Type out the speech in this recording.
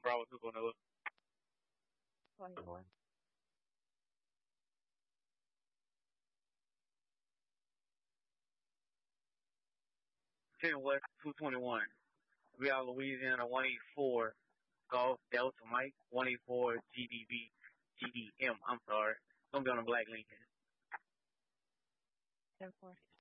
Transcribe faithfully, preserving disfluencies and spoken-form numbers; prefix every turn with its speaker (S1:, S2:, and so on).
S1: Bravo two Vanilla.
S2: One.
S1: ten West two twenty-one. Real Louisiana one eighty-four. Golf Delta Mike one eighty-four G D B G D M. I'm sorry. Gonna be on a black Lincoln.
S3: ten four.